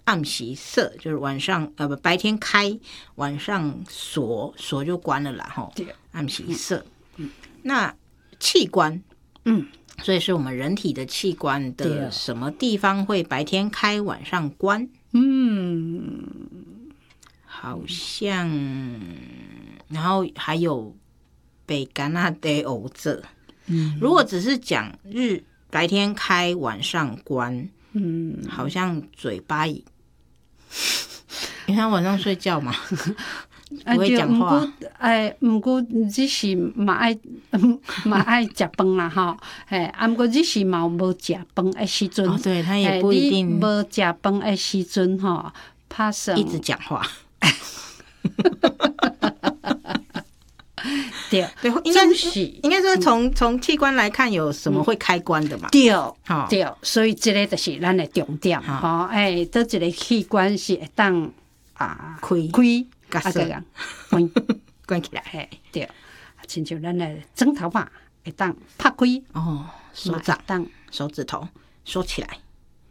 暗时塞，就是晚上白天开，晚上锁就关了啦吼。暗时塞。那器官，所以是我们人体的器官的什么地方会白天开，晚上关？好像，然后还有北干那得欧这。如果只是讲白天开，晚上关，好像嘴巴，因为他晚上睡觉嘛。不会讲话， 不过只是嘛爱食饭啦吼，不过只是嘛无食饭的时阵， 对他也不一定无食饭的时阵吼，怕什一直讲话。 对， 应该说从器官来看，有什么会开关的嘛？ 对，所以这个就是咱的重点吼，倒一个器官是会当开。 关起来， 对，亲像咱的枕头嘛，会当拍开手掌、手指头收起来，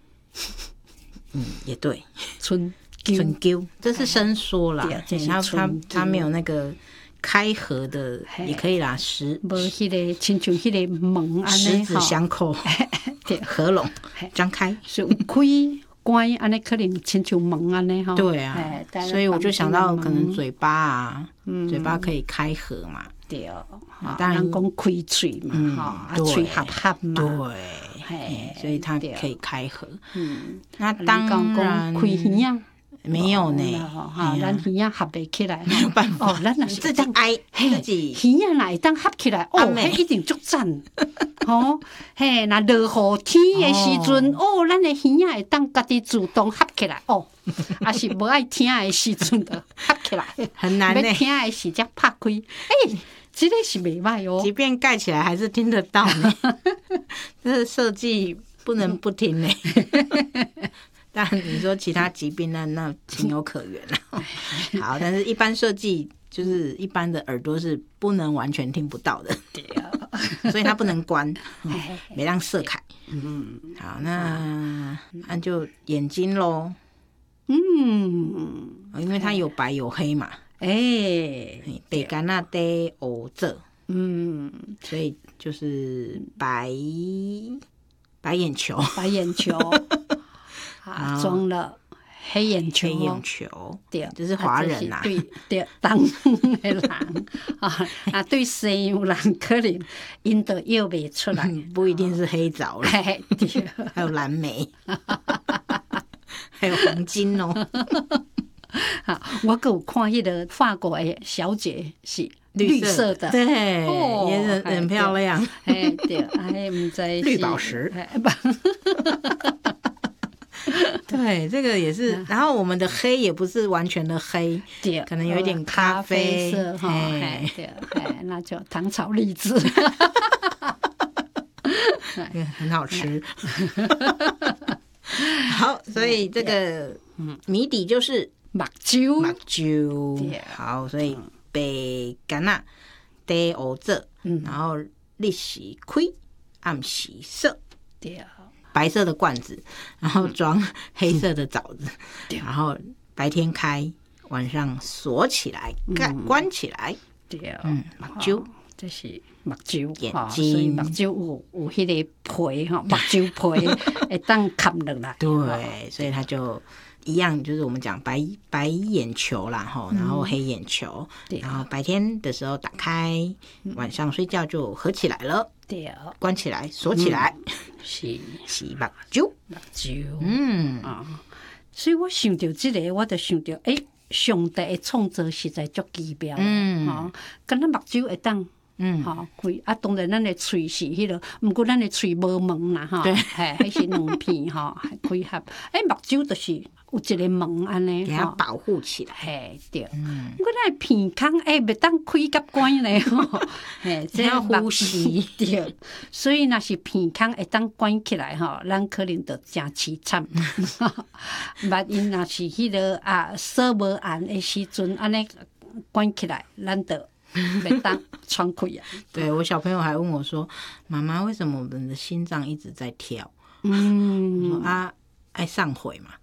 也对， 春灸，这是伸缩啦，它没有那个开合的，也可以啦， 无迄个亲像迄个门安尼， 十指相扣，合拢张开， 是有开。关安尼可能亲像门安尼吼， 对啊，所以我就想到可能嘴巴啊，嘴巴可以开合嘛， 对，当然讲开嘴嘛，嘴合合嘛， 对，所以它可以开合。那当然开耳啊， 没有呢， 咱耳啊合不起来， 没有办法， 咱若是自己挨自己耳啊，若会当合起来，迄一定足赞。若落雨天的时阵，咱的耳啊会当家己自动合起来，也是无爱听的时阵就合起来， 很难呢。 要听的时才拍开，这个是袂歹哦。 即便盖起来还是听得到呢，这个设计不能不听呢。但你说其他疾病那情有可原了。好，但是一般设计就是一般的耳朵是不能完全听不到的，所以它不能关，没让射开。好，那就眼睛咯。因为它有白有黑嘛。北干那得欧这。所以就是白眼球。 装了黑眼球， 对，就是华人呐， 对，东方的人对西洋人可能因都要不出来， 不一定是黑枣了，还有蓝莓，还有黄金哦。 我有看那个法国的小姐是绿色的， 对，也很漂亮， 对，不知绿宝石。对，这个也是。然后我们的黑也不是完全的黑，可能有一点咖啡色哈。那就糖炒栗子， 很好吃。好，所以这个谜底就是目睭。 好，所以白干那得欧这，然后日时开，暗时塞。 对。 白色的罐子，然后装黑色的枣子，然后白天开，晚上锁起来，关起来。 对， 目睭， 这是目睭， 眼睛， 所以目睭有迄个皮哈，目睭皮会当吸落来。 对，所以它就一样，就是我们讲白眼球啦，然后黑眼球，然后白天的时候打开，晚上睡觉就合起来了。 对， 关起来，锁起来，是目睭。 所以我想到这个，我就想到，上帝的创造实在足奇妙，敢若目睭会当，开当然咱的喙是迄个，不过咱的喙无门啦， 对， 迄是两片开合，目睭就是有一个门安尼， 给它保护起来。 对，我那鼻孔袂当开甲关咧这要呼吸。 对，所以若是鼻孔会当关起来咱可能就真凄惨。万一若是迄个锁无按的时阵，安尼关起来，咱就袂当喘气啊。 对，我小朋友还问我说：“妈妈，为什么我们的心脏一直在跳？”我说：“爱上回嘛。”